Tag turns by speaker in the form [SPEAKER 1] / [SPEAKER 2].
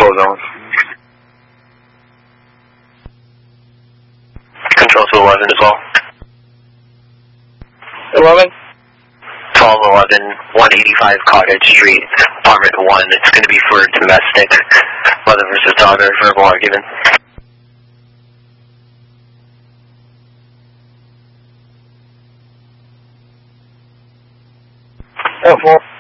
[SPEAKER 1] control zone. Control to 11 as well.
[SPEAKER 2] 11?
[SPEAKER 1] 1211, 185 Cottage Street, apartment 1. It's going to be for domestic. Mother versus daughter, verbal argument.
[SPEAKER 2] Oh, 4.